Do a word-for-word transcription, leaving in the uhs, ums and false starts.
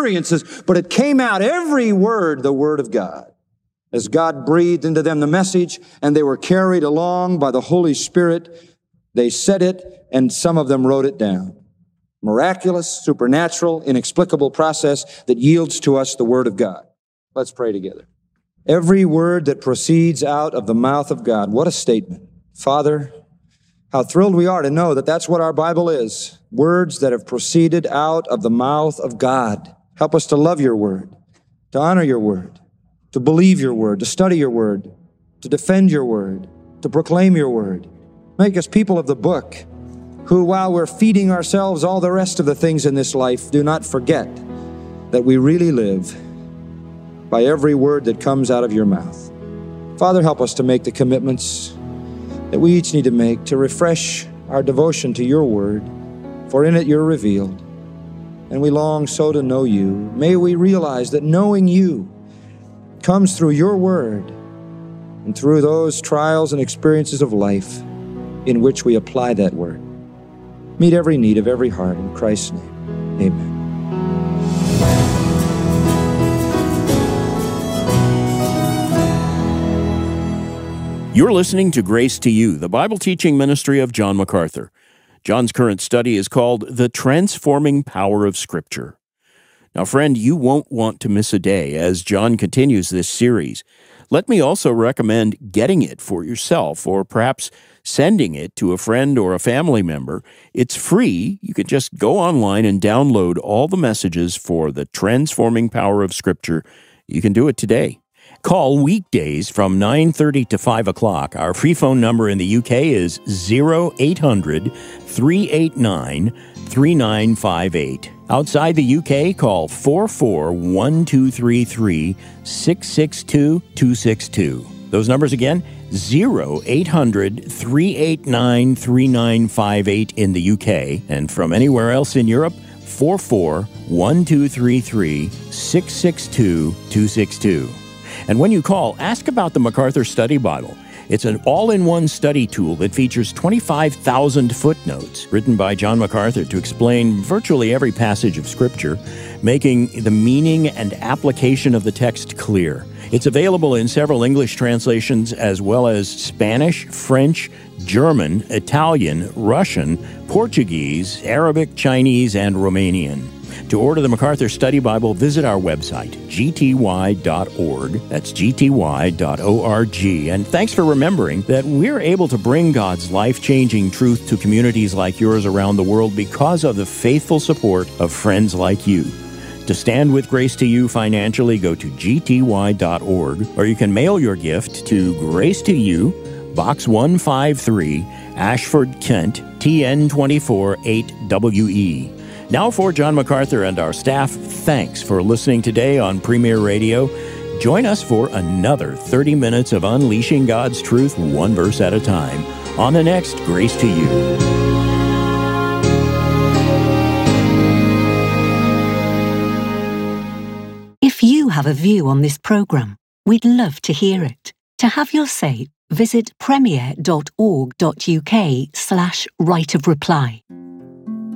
experiences, but it came out, every word, the Word of God. As God breathed into them the message, and they were carried along by the Holy Spirit, they said it, and some of them wrote it down. Miraculous, supernatural, inexplicable process that yields to us the Word of God. Let's pray together. Every word that proceeds out of the mouth of God. What a statement. Father, how thrilled we are to know that that's what our Bible is. Words that have proceeded out of the mouth of God. Help us to love your word, to honor your word, to believe your word, to study your word, to defend your word, to proclaim your word. Make us people of the book who, while we're feeding ourselves all the rest of the things in this life, do not forget that we really live by every word that comes out of your mouth. Father, help us to make the commitments that we each need to make to refresh our devotion to your word, for in it you're revealed, and we long so to know you. May we realize that knowing you comes through your word and through those trials and experiences of life in which we apply that word. Meet every need of every heart in Christ's name. Amen. You're listening to Grace to You, the Bible teaching ministry of John MacArthur. John's current study is called The Transforming Power of Scripture. Now, friend, you won't want to miss a day as John continues this series. Let me also recommend getting it for yourself, or perhaps sending it to a friend or a family member. It's free. You can just go online and download all the messages for The Transforming Power of Scripture. You can do it today. Call weekdays from nine thirty to five o'clock. Our free phone number in the U K is zero eight hundred, three eight nine, three nine five eight. Outside the U K, call four four one two three three, six six two, two six two. Those numbers again, zero eight hundred, three eight nine, three nine five eight in the U K. And from anywhere else in Europe, four four one two three three, six six two, two six two. And when you call, ask about the MacArthur Study Bible. It's an all-in-one study tool that features twenty-five thousand footnotes written by John MacArthur to explain virtually every passage of Scripture, making the meaning and application of the text clear. It's available in several English translations as well as Spanish, French, German, Italian, Russian, Portuguese, Arabic, Chinese, and Romanian. To order the MacArthur Study Bible, visit our website, g t y dot org. That's g t y dot org. And thanks for remembering that we're able to bring God's life-changing truth to communities like yours around the world because of the faithful support of friends like you. To stand with Grace to You financially, go to g t y dot org, or you can mail your gift to Grace to You, Box one five three, Ashford, Kent, T N two four eight W E. Now for John MacArthur and our staff, thanks for listening today on Premier Radio. Join us for another thirty minutes of unleashing God's truth one verse at a time on the next Grace to You. If you have a view on this program, we'd love to hear it. To have your say, visit premier dot org dot u k slash right of reply.